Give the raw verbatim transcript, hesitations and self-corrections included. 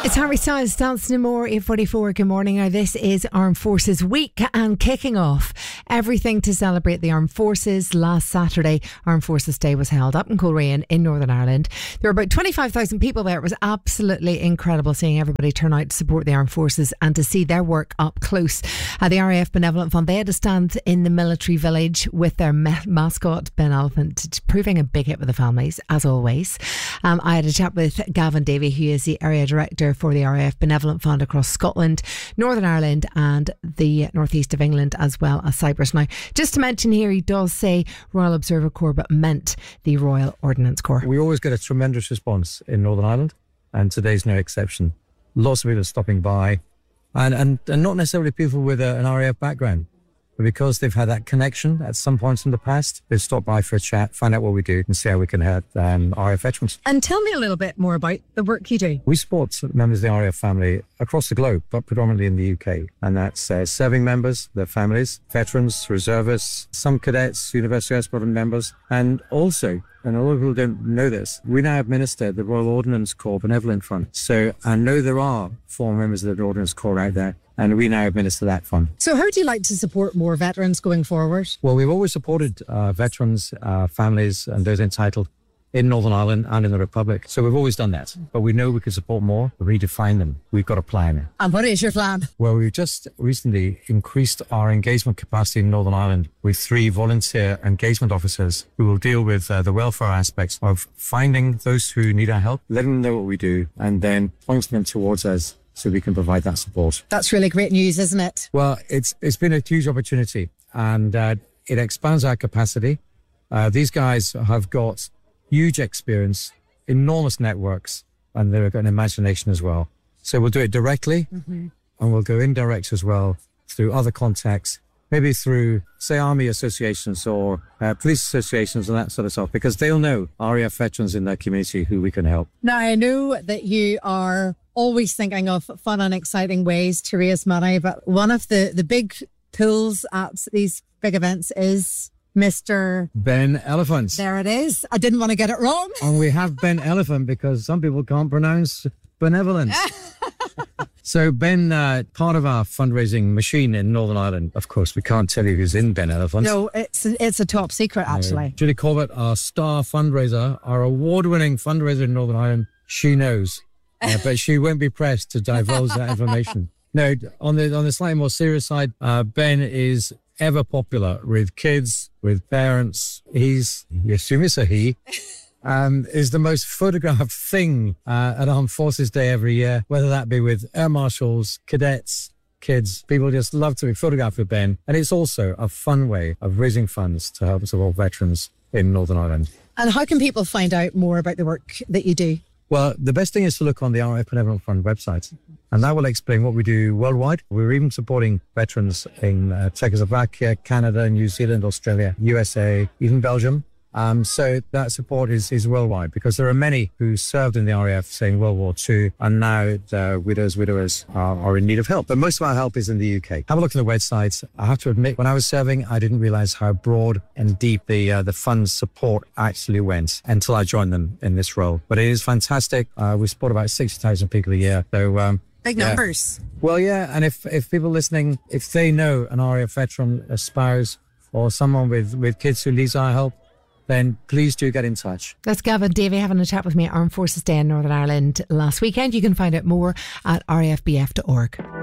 It's Harry Styles, Dance No More, eight forty-four. Good morning. Now, this is Armed Forces Week and kicking off everything to celebrate the Armed Forces. Last Saturday, Armed Forces Day was held up in Coleraine in Northern Ireland. There were about twenty-five thousand people there. It was absolutely incredible seeing everybody turn out to support the Armed Forces and to see their work up close. Uh, the R A F Benevolent Fund, they had a stand in the military village with their me- mascot, Ben Elephant, proving a big hit with the families, as always. Um, I had a chat with Gavin Davey, who is the area director for the R A F Benevolent Fund across Scotland, Northern Ireland and the northeast of England, as well as Cyprus. Now, just to mention here, he does say Royal Observer Corps, but meant the Royal Ordnance Corps. We always get a tremendous response in Northern Ireland, and today's no exception. Lots of people stopping by, and, and, and not necessarily people with a, an R A F background. But because they've had that connection at some point in the past, they've stopped by for a chat, find out what we do and see how we can help um, R A F veterans. And tell me a little bit more about the work you do. We support members of the R A F family across the globe, but predominantly in the U K. And that's uh, serving members, their families, veterans, reservists, some cadets, University Hospital members, and also, and a lot of people don't know this, we now administer the Royal Ordnance Corps Benevolent Fund. So I know there are former members of the Ordnance Corps out there, and we now administer that fund. So how do you like to support more veterans going forward? Well, we've always supported uh, veterans, uh, families and those entitled in Northern Ireland and in the Republic. So we've always done that. But we know we could support more, redefine them. We've got a plan. And what is your plan? Well, we've just recently increased our engagement capacity in Northern Ireland with three volunteer engagement officers who will deal with uh, the welfare aspects of finding those who need our help, letting them know what we do, and then pointing them towards us so we can provide that support. That's really great news, isn't it? Well, it's it's been a huge opportunity, and uh, it expands our capacity. Uh, these guys have got huge experience, enormous networks, and they've got an imagination as well. So we'll do it directly, mm-hmm. and we'll go indirect as well through other contacts, maybe through, say, army associations or uh, police associations and that sort of stuff, because they'll know R A F veterans in their community who we can help. Now, I know that you are always thinking of fun and exciting ways to raise money, but one of the, the big pulls at these big events is Mister Ben Elephant. There it is. I didn't want to get it wrong. And we have Ben Elephant because some people can't pronounce benevolent. So Ben, uh, part of our fundraising machine in Northern Ireland, of course, we can't tell you who's in Ben Elephant. No, it's it's a top secret, actually. Uh, Julie Corbett, our star fundraiser, our award-winning fundraiser in Northern Ireland, she knows. Uh, but she won't be pressed to divulge that information. No, on the on the slightly more serious side, uh, Ben is ever popular with kids, with parents. He's, you assume it's a he, um, is the most photographed thing uh, at Armed Forces Day every year, whether that be with air marshals, cadets, kids. People just love to be photographed with Ben. And it's also a fun way of raising funds to help support veterans in Northern Ireland. And how can people find out more about the work that you do? Well, the best thing is to look on the R A F Benevolent Fund website, and that will explain what we do worldwide. We're even supporting veterans in uh, Czechoslovakia, Canada, New Zealand, Australia, U S A, even Belgium. Um, so that support is, is worldwide, because there are many who served in the R A F, say, in World War Two, and now the widows, widowers are, are in need of help. But most of our help is in the U K. Have a look at the website. I have to admit, when I was serving, I didn't realise how broad and deep the uh, the fund's support actually went until I joined them in this role. But it is fantastic. Uh, we support about sixty thousand people a year. So um, Big yeah. numbers. Well, yeah, and if, if people listening, if they know an R A F veteran, a spouse, or someone with, with kids who needs our help, then please do get in touch. That's Gavin Davey having a chat with me at Armed Forces Day in Northern Ireland last weekend. You can find out more at R A F B F dot org.